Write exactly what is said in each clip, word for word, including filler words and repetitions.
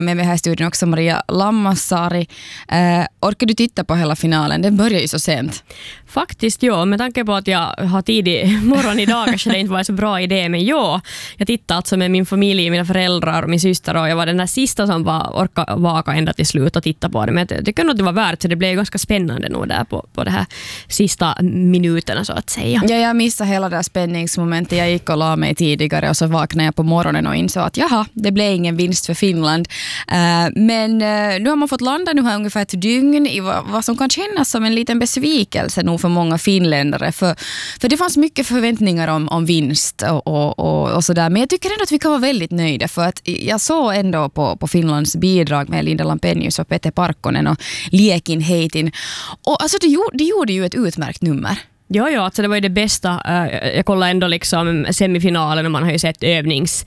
med mig här i studion också Maria Lammassaari. Eh, orkar du titta på hela finalen? Den börjar ju så sent. Faktiskt, ja. Med tanke på att jag har tidig morgon idag kanske det inte var en så bra idé. Men ja, jag tittade alltså med min familj, mina föräldrar och min syster. Och jag var den där sista som var, orkade vaka ända till slut och titta på det. Men jag tycker nog att det var värt, så det blev ganska spännande nog där på, på det här sista minuterna så att säga. Ja, jag missade hela det här spänningsmomentet. Jag gick och la mig tidigare och så vaknade jag på morgonen och insåg att jaha, det blev ingen vinst för Finland. Uh, men uh, nu har man fått landa nu här ungefär ett dygn i vad, vad som kan kännas som en liten besvikelse nog för många finländare. För, för det fanns mycket förväntningar om, om vinst och, och, och, och sådär. Men jag tycker ändå att vi kan vara väldigt nöjda, för att jag såg ändå på, på Finlands bidrag med Linda Lampenius och Peter Parkkonen och Liekin Heitin. Och alltså det gjorde, det gjorde ju ett utmärkt nummer. Ja, ja, alltså det var ju det bästa. Jag kollade ändå liksom semifinalen och man har ju sett övnings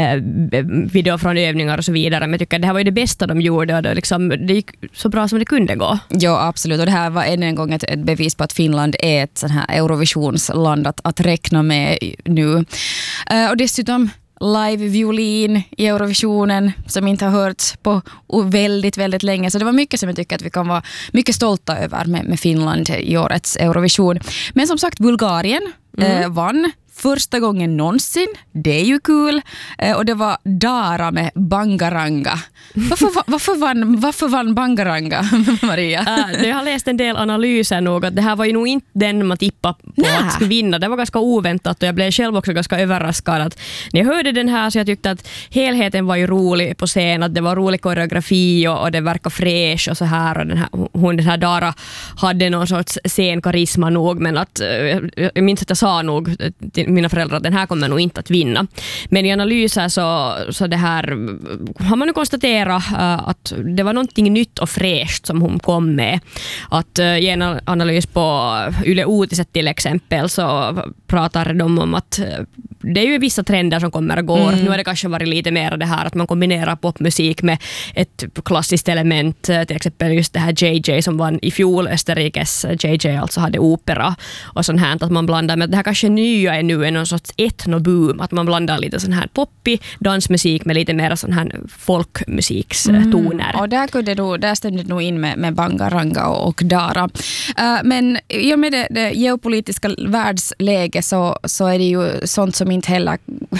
video från övningar och så vidare. Men jag tycker att det här var ju det bästa de gjorde och det, liksom, det gick så bra som det kunde gå. Ja, absolut. Och det här var än en gång ett, ett bevis på att Finland är ett sån här Eurovisionsland att, att räkna med nu. Och dessutom live-violin i Eurovisionen som inte har hörts på väldigt, väldigt länge. Så det var mycket som jag tycker att vi kan vara mycket stolta över med, med Finland i årets Eurovision. Men som sagt, Bulgarien mm. eh, vann första gången någonsin. Det är ju kul. Eh, och det var Dara med Bangaranga. Varför, varför, vann, varför vann Bangaranga, Maria? Uh, jag har läst en del analyser nog att det här var ju nog inte den man tippade på Nä. att skulle vinna. Det var ganska oväntat och jag blev själv också ganska överraskad att när jag hörde den här så jag tyckte att helheten var ju rolig på scen, att det var rolig koreografi och, och det verkar fräsch och så här, och den här, hon, den här Dara hade någon sorts scenkarisma nog, men att jag minns att jag sa nog till mina föräldrar att den här kommer nog inte att vinna. Men i analyser så, så det här har man nu konstaterat uh, att det var någonting nytt och fräscht som hon kom med. Att uh, i en analys på Yle Uutiset till exempel så pratar de om att uh, det är ju vissa trender som kommer och går. Mm. Nu har det kanske varit lite mer det här att man kombinerar popmusik med ett klassiskt element, uh, till exempel just det här J J som vann i fjol, Österrikes J J alltså hade opera och sånt här, att man blandar med det här kanske nya är nu är någon sorts etnoboom, att man blandar lite sån här poppig dansmusik med lite mer sån här folkmusikstoner. Mm. Och där, kunde då, där stämde det nog in med, med Bangaranga och, och Dara. Uh, men i och med det, det geopolitiska världsläget så, så är det ju sånt som inte heller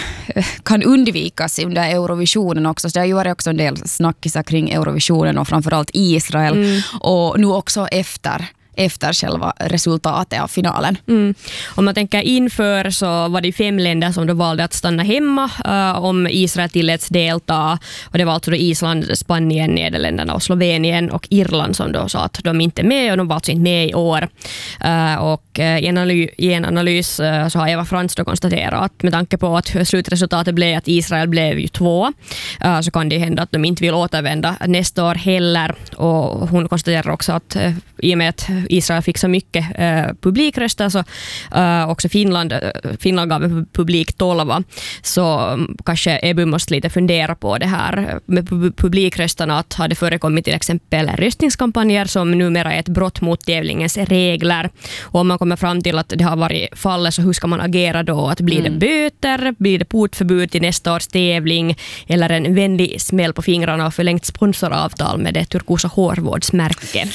kan undvikas under Eurovisionen också. Så det har ju varit också en del snackisar kring Eurovisionen och framförallt Israel mm. och nu också efter efter själva resultatet av finalen. Mm. Om man tänker inför så var det fem länder som då valde att stanna hemma uh, om Israel tilläts delta, och det var alltså då Island, Spanien, Nederländerna och Slovenien och Irland som då sa att de inte är med och de var alltså inte med i år. Uh, och uh, i, en analys, i en analys uh, så har Eva Frans då konstaterat att med tanke på att slutresultatet blev att Israel blev ju två uh, så kan det hända att de inte vill återvända nästa år heller, och hon konstaterar också att uh, i och med att Israel fick så mycket eh, publikröster så eh, också Finland, Finland gav en publik tolva, så um, kanske E B U måste lite fundera på det här med publikrösterna, att hade förekommit till exempel röstningskampanjer som numera är ett brott mot tävlingens regler, och om man kommer fram till att det har varit fallet så hur ska man agera då? Att blir mm. det böter, blir det portförbud till nästa års tävling eller en vänlig smäll på fingrarna och förlängt sponsoravtal med det turkosa hårvårdsmärke?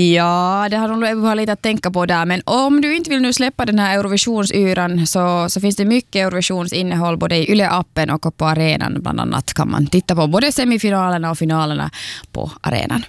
Ja, det har de vi har lite att tänka på där, men om du inte vill nu släppa den här Eurovisionsyran så, så finns det mycket Eurovisionsinnehåll både i Yle-appen och på arenan. Bland annat kan man titta på både semifinalerna och finalerna på arenan.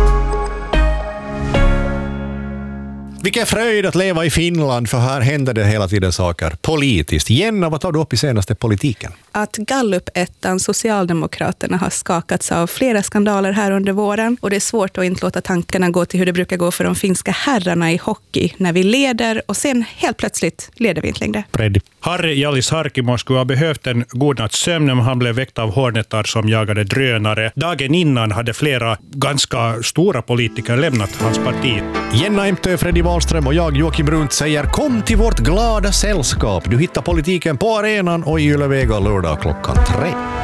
Vilken fröjd att leva i Finland, för här händer det hela tiden saker politiskt. Jenna, vad tar du upp i senaste politiken? Att Gallup-ettan Socialdemokraterna har skakats av flera skandaler här under våren, och det är svårt att inte låta tankarna gå till hur det brukar gå för de finska herrarna i hockey när vi leder och sen helt plötsligt leder vi inte längre. Freddy. Harri Jallis Harkimo skulle ha behövt en god natts sömn när han blev väckt av hornetar som jagade drönare. Dagen innan hade flera ganska stora politiker lämnat hans parti. Jenna Emtö, Freddy Wahlström och jag, Joakim Brunt, säger kom till vårt glada sällskap. Du hittar politiken på arenan och i Yle Vega lördag klockan tre.